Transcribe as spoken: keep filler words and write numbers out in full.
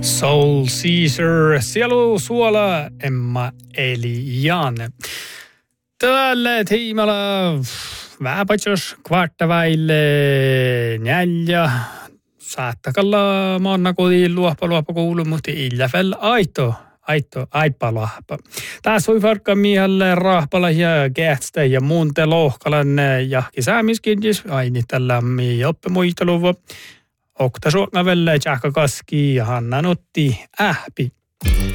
Soul Caesar, sielu suola Emma Elian. Tälle tiimalla vähän paitsi kvartta vaille neljä. Saattakalla maanna kotiin luoppa luoppa kuulu, mutta illa fel aito. Aito, aipa lahpa. Tässä voi varkka miehelle rahpala ja kähtstä ja muun te lohkalan jahki säämiskindis. Aini tällä mi oppimuisteluva. Okta suokna velle tjahka kaski ja Hanna Nutti ähpi.